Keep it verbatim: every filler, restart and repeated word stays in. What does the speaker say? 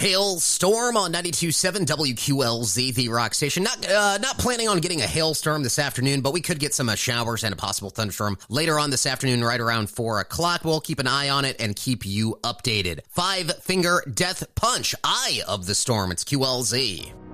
Hailstorm on ninety-two point seven W Q L Z, the rock station. Not uh, not planning on getting a hailstorm this afternoon, but we could get some uh, showers and a possible thunderstorm later on this afternoon, right around four o'clock. We'll keep an eye on it and keep you updated. Five Finger Death Punch, Eye of the Storm. It's Q L Z.